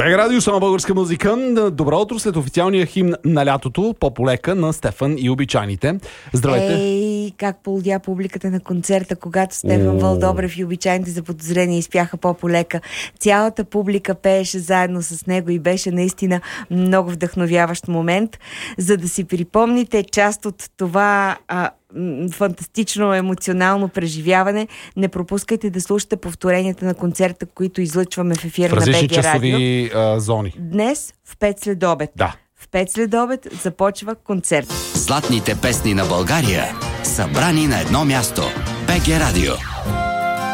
БГ Радио, само българска музика. Добро утро след официалния химн на лятото, по-полека на Стефан и обичайните. Здравейте! Ей, как полудя публиката на концерта, когато Стефан Вълдобрев и обичайните заподозрени изпяха по-полека. Цялата публика пееше заедно с него и беше наистина много вдъхновяващ момент. За да си припомните част от това фантастично емоционално преживяване, не пропускайте да слушате повторенията на концерта, които излъчваме в ефир на БГ Радио. часови зони. Днес в 5 след обед. Да. В 5 след обед започва концерт. Златните песни на България, събрани на едно място. БГ Радио.